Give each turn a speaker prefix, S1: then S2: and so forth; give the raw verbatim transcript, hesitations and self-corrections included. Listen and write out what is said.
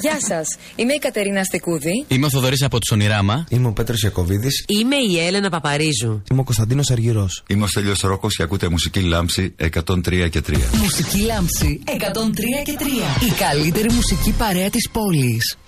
S1: Γεια σας, είμαι η Κατερίνα Στεκούδη.
S2: Είμαι ο Θοδωρής από τους Ονειράμα.
S3: Είμαι ο Πέτρος Ιακωβίδης.
S4: Είμαι η Έλενα Παπαρίζου.
S3: Είμαι ο Κωνσταντίνος Αργυρός.
S5: Είμαι ο Στέλιος Ρόκος και ακούτε Μουσική Λάμψη εκατόν τρία και τρία.
S6: Μουσική Λάμψη εκατόν τρία και τρία. Η καλύτερη μουσική παρέα της πόλης.